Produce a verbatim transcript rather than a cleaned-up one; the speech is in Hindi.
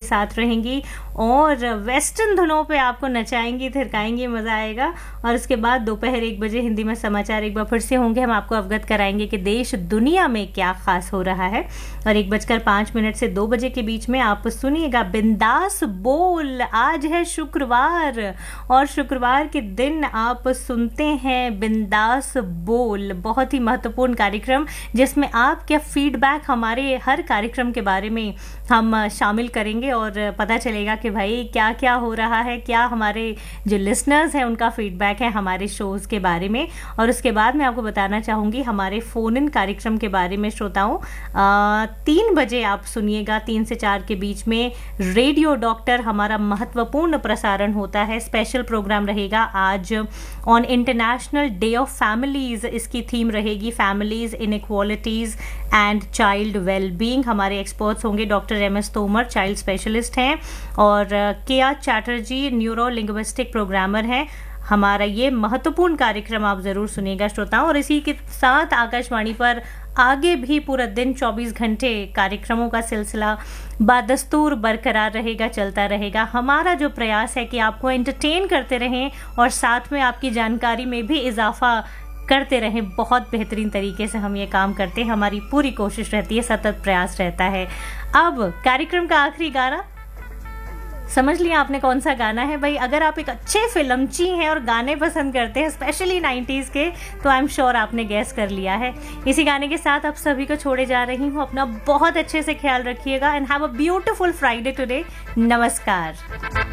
साथ रहेंगी और वेस्टर्न धुनों पे आपको नचाएंगी, थिरकाएंगी, मज़ा आएगा। और उसके बाद दोपहर एक बजे हिंदी में समाचार एक बार फिर से होंगे। हम आपको अवगत कराएंगे कि देश दुनिया में क्या खास हो रहा है। और एक बजकर पाँच मिनट से दो बजे के बीच में आप सुनिएगा बिंदास बोल। आज है शुक्रवार और शुक्रवार के दिन आप सुनते हैं बिंदास बोल, बहुत ही महत्वपूर्ण कार्यक्रम जिसमें आपके फीडबैक, हमारे हर कार्यक्रम के बारे में हम शामिल करेंगे और पता चलेगा कि भाई क्या क्या हो रहा है, क्या हमारे जो लिसनर्स हैं उनका फीडबैक है हमारे शोज़ के बारे में। और उसके बाद मैं आपको बताना चाहूँगी हमारे फ़ोन इन कार्यक्रम के बारे में। श्रोताओं, तीन बजे आप सुनिएगा, तीन से चार के बीच में रेडियो डॉक्टर हमारा महत्वपूर्ण प्रसारण होता है। स्पेशल प्रोग्राम रहेगा आज on international day of families. इसकी थीम रहेगी families inequalities and child wellbeing. हमारे एक्सपर्ट्स होंगे doctor M S Tomar, child specialist हैं, और के are Chatterjee, neuro linguistic programmer हैं। हमारा ये महत्वपूर्ण कार्यक्रम आप ज़रूर सुनिएगा श्रोताओं। और इसी के साथ आकाशवाणी पर आगे भी पूरा दिन चौबीस घंटे कार्यक्रमों का सिलसिला बादस्तूर बरकरार रहेगा, चलता रहेगा। हमारा जो प्रयास है कि आपको एंटरटेन करते रहें और साथ में आपकी जानकारी में भी इजाफा करते रहें। बहुत बेहतरीन तरीके से हम ये काम करते हैं, हमारी पूरी कोशिश रहती है, सतत प्रयास रहता है। अब कार्यक्रम का आखिरी गाना समझ लिया आपने कौन सा गाना है भाई। अगर आप एक अच्छे फिल्मची हैं और गाने पसंद करते हैं स्पेशली नाइन्टीज़ के, तो आई एम श्योर आपने गैस कर लिया है। इसी गाने के साथ आप सभी को छोड़े जा रही हूँ। अपना बहुत अच्छे से ख्याल रखिएगा and have a beautiful Friday today. नमस्कार।